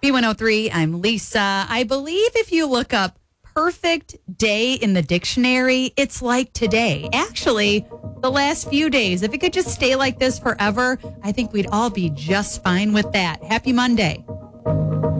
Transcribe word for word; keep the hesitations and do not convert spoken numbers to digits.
B one oh three, I'm Lisa. I believe if you look up perfect day in the dictionary, it's like today. Actually, the last few days. If it could just stay like this forever, I think we'd all be just fine with that. Happy Monday.